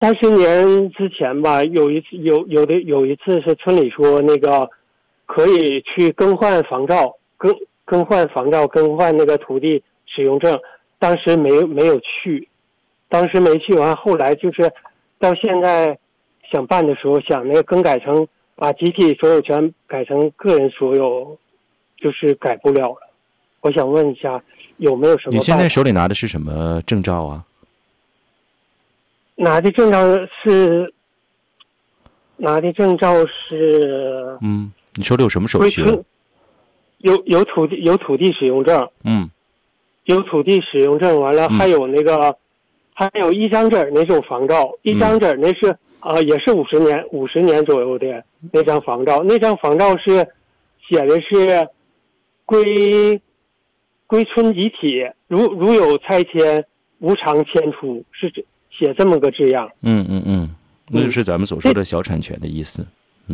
30年之前吧，有一次是村里说那个可以去更换房照，更换房照，更换那个土地使用证，当时没有去，当时没去完，后来就是到现在想办的时候，想那个更改成把集体所有权改成个人所有，就是改不了了。我想问一下，有没有什么办法？ 你现在手里拿的是什么证照啊？ 拿的证照是， 你手里有什么手续？ 有土地使用证，有土地使用证，完了还有那个，还有一张纸那种房照，一张纸那是也是50年左右的那张房照，那张房照是写的是归村集体，如有拆迁无偿迁出，是写这么个字样。 那就是咱们所说的小产权的意思。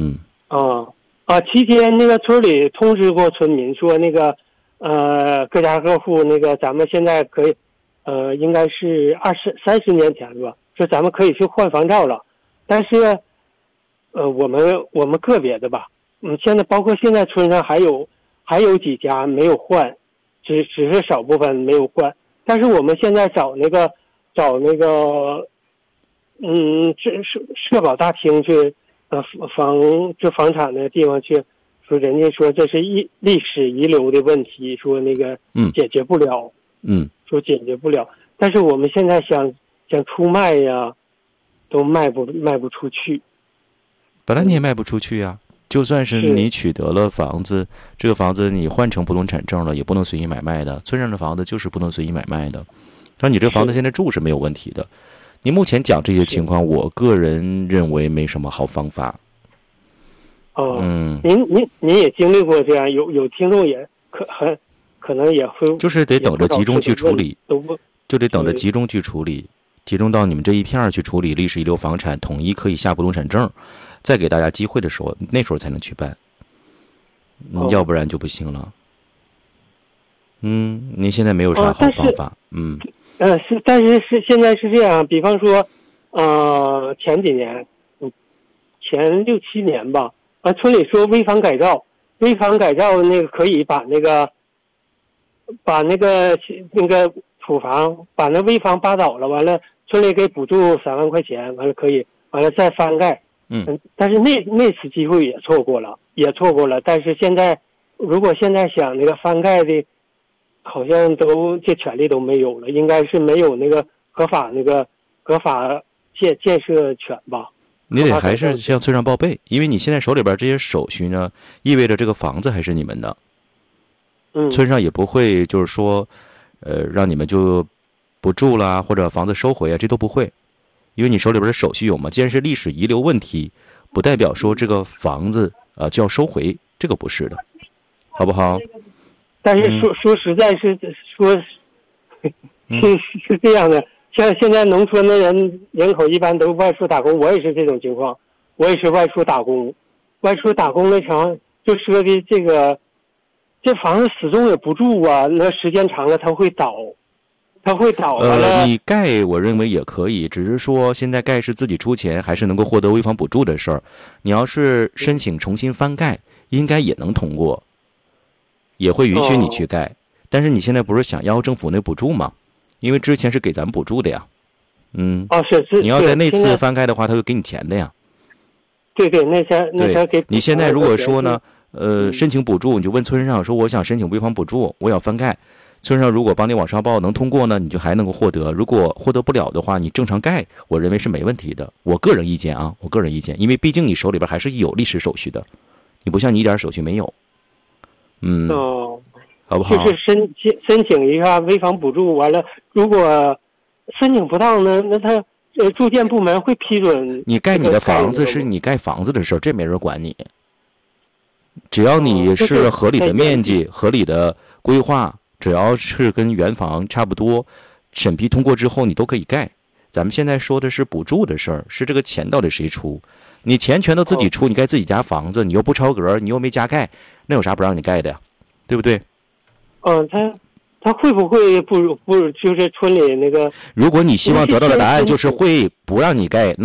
期间那个村里通知过村民说那个各家各户那个咱们现在可以应该是30年前吧，说咱们可以去换房照了，但是我们个别的吧，现在包括现在村上还有几家没有换，只是少部分没有换，但是我们现在找那个社保大厅去房产的地方去，说人家说这是历史遗留的问题，说那个解决不了，说解决不了，但是我们现在想出卖呀，都卖不出去。 本来你也卖不出去呀，就算是你取得了房子，这个房子你换成不动产证了，也不能随意买卖的。村上的房子就是不能随意买卖的。但你这个房子现在住是没有问题的。你目前讲这些情况，我个人认为没什么好方法。 您也经历过这样，有听众也可能也会， 就是得等着集中去处理，就得等着集中去处理，集中到你们这一片去处理历史遗留房产，统一可以下不动产证，再给大家机会的时候，那时候才能去办。要不然就不行了。您现在没有啥好方法。 但是现在是这样，比方说，前几年，前6、7年吧，村里说危房改造那个可以把那个土房把那危房扒倒了，完了村里给补助3万块钱，完了可以，完了再翻盖。但是那次机会也错过了。但是现在，如果现在想那个翻盖的，好像这权利都没有了，应该是没有那个合法建设权吧？ 你得还是向村上报备，因为你现在手里边这些手续呢，意味着这个房子还是你们的。村上也不会就是说，让你们就不住了或者房子收回啊，这都不会，因为你手里边的手续有嘛。既然是历史遗留问题，不代表说这个房子就要收回，这个不是的，好不好？ 但是说实在是这样的，像现在农村的人口一般都外出打工，我也是这种情况，我也是外出打工的时候就说的这房子始终也不住啊，那时间长了它会倒。 你盖我认为也可以，只是说现在盖是自己出钱还是能够获得危房补助的事儿。你要是申请重新翻盖，应该也能通过，也会允许你去盖。但是你现在不是想要政府那补助吗？因为之前是给咱们补助的呀。你要在那次翻盖的话，他会给你钱的呀。 对，那前给。 你现在如果说呢，申请补助，你就问村上说我想申请危房补助，我要翻盖。村上如果帮你往上报能通过呢，你就还能够获得；如果获得不了的话，你正常盖，我认为是没问题的。我个人意见，因为毕竟你手里边还是有历史手续的，你不像你一点手续没有。好不好？ 就是申请一下危房补助，完了如果申请不到呢，那他住建部门会批准。 你盖你的房子是你盖房子的事儿，这没人管你。只要你是合理的面积、合理的规划。只要是跟原房差不多，审批通过之后你都可以盖。咱们现在说的是补助的事儿，是这个钱到底谁出？你钱全都自己出，你盖自己家房子，你又不超格，你又没加盖，那有啥不让你盖的呀？对不对？ 他会不会不就是村里那个？ 如果你希望得到的答案就是会不让你盖，那